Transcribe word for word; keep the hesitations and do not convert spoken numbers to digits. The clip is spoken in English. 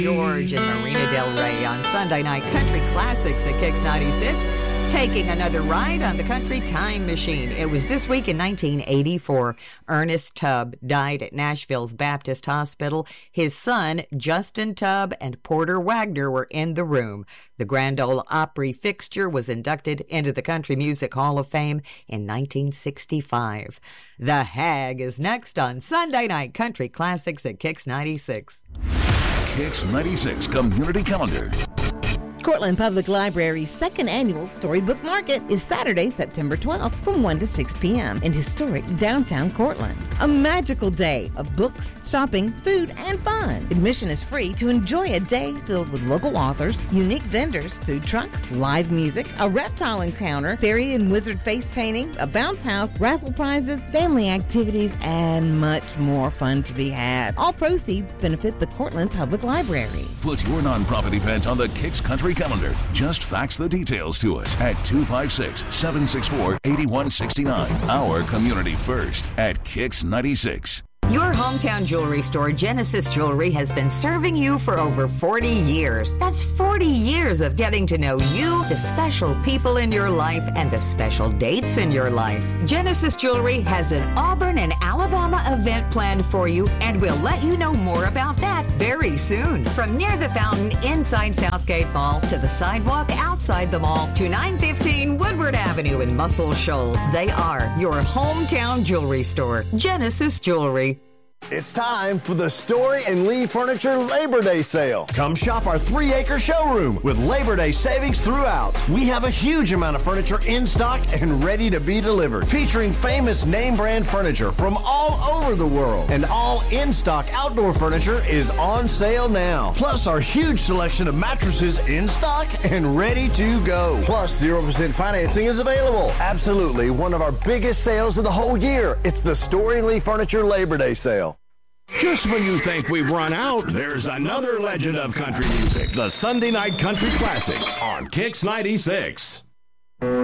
George and Marina Del Rey on Sunday Night Country Classics at Kix ninety-six, taking another ride on the country time machine. It was this week in nineteen eighty-four. Ernest Tubb died at Nashville's Baptist Hospital. His son, Justin Tubb, and Porter Wagner were in the room. The Grand Ole Opry fixture was inducted into the Country Music Hall of Fame in nineteen sixty-five. The Hag is next on Sunday Night Country Classics at Kix ninety-six. Kix ninety-six Community Calendar. Cortland Public Library's second annual Storybook Market is Saturday, September twelfth from one to six p.m. in historic downtown Cortland. A magical day of books, shopping, food, and fun. Admission is free to enjoy a day filled with local authors, unique vendors, food trucks, live music, a reptile encounter, fairy and wizard face painting, a bounce house, raffle prizes, family activities, and much more fun to be had. All proceeds benefit the Cortland Public Library. Put your nonprofit event on the Kix Country Calendar. Just fax the details to us at two five six, seven six four, eight one six nine. Our community first at Kix ninety-six. Your hometown jewelry store, Genesis Jewelry, has been serving you for over forty years. That's forty years of getting to know you, the special people in your life, and the special dates in your life. Genesis Jewelry has an Auburn and Alabama event planned for you, and we'll let you know more about that very soon. From near the fountain inside Southgate Mall to the sidewalk outside the mall to nine fifteen Woodward Avenue in Muscle Shoals, they are your hometown jewelry store, Genesis Jewelry. It's time for the Story and Lee Furniture Labor Day Sale. Come shop our three-acre showroom with Labor Day savings throughout. We have a huge amount of furniture in stock and ready to be delivered, featuring famous name brand furniture from all over the world. And all in-stock outdoor furniture is on sale now. Plus our huge selection of mattresses in stock and ready to go. Plus zero percent financing is available. Absolutely one of our biggest sales of the whole year. It's the Story and Lee Furniture Labor Day Sale. Just when you think we've run out, there's another legend of country music. The Sunday Night Country Classics on Kix ninety-six.